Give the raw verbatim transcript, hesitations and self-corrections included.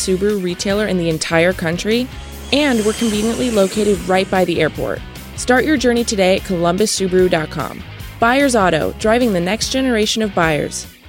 largest Subaru retailer in the entire country, and we're conveniently located right by the airport. Start your journey today at columbus subaru dot com. Buyers Auto, driving the next generation of buyers.